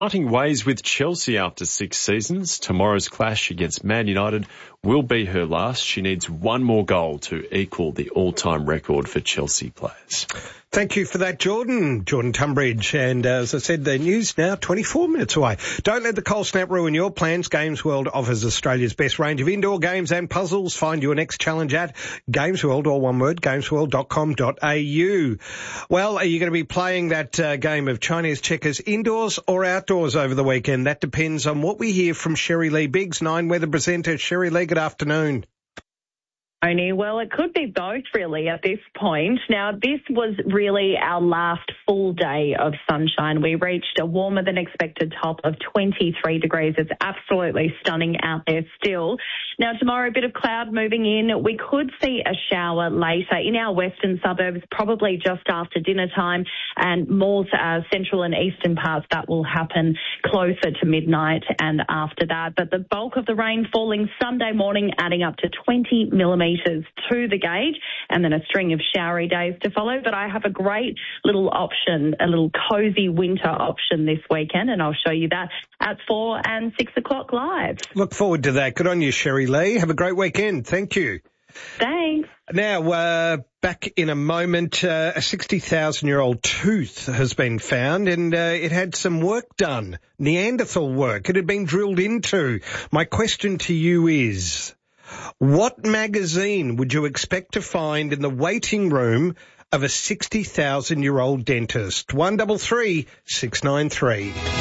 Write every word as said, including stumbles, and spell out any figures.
Parting ways with Chelsea after six seasons. Tomorrow's clash against Man United will be her last. She needs one more goal to equal the all-time record for Chelsea players. Thank you for that, Jordan. Jordan Tunbridge. And uh, as I said, the news now twenty-four minutes away. Don't let the cold snap ruin your plans. Games World offers Australia's best range of indoor games and puzzles. Find your next challenge at Games World, all one word, games world dot com dot a u. Well, are you going to be playing that uh, game of Chinese checkers indoors or outdoors over the weekend? That depends on what we hear from Sherry Lee Biggs, Nine Weather presenter. Sherry Lee, good afternoon. Only, well, it could be both, really, at this point. Now, this was really our last full day of sunshine. We reached a warmer than expected top of twenty-three degrees. It's absolutely stunning out there still. Now, tomorrow, a bit of cloud moving in. We could see a shower later in our western suburbs, probably just after dinner time, and more uh, central and eastern parts, that will happen closer to midnight and after that. But the bulk of the rain falling Sunday morning, adding up to twenty millimetres to the gauge, and then a string of showery days to follow. But I have a great little option, a little cosy winter option this weekend, and I'll show you that at four and six o'clock live. Look forward to that. Good on you, Sherry Lee. Have a great weekend. Thank you. Thanks. Now, uh, back in a moment, uh, a sixty thousand year old tooth has been found, and uh, it had some work done, Neanderthal work. It had been drilled into. My question to you is, what magazine would you expect to find in the waiting room of a sixty thousand year old dentist? One double three six nine three.